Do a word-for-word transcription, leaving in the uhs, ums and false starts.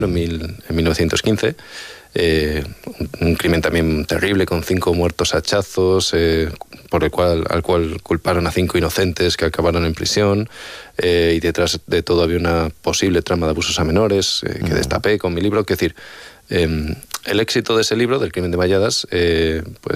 en, mil, en mil novecientos quince. Eh, un, un crimen también terrible, con cinco muertos a hachazos, eh, por el cual, al cual culparon a cinco inocentes que acabaron en prisión, eh, y detrás de todo había una posible trama de abusos a menores, eh, que uh-huh. destapé con mi libro. Es decir, eh, el éxito de ese libro, del crimen de Valladas, eh, pues